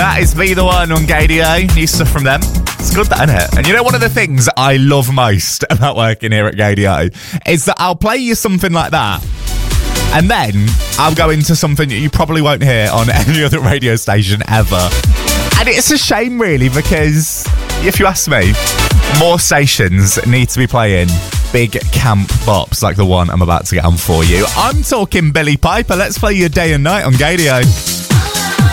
That is Be The One on Gaydio. New stuff from them. It's good, that, isn't it? And you know, one of the things I love most about working here at Gaydio is that I'll play you something like that, and then I'll go into something that you probably won't hear on any other radio station ever. And it's a shame, really, because if you ask me, more stations need to be playing big camp bops like the one I'm about to get on for you. I'm talking Billy Piper. Let's play you Day and Night on Gaydio.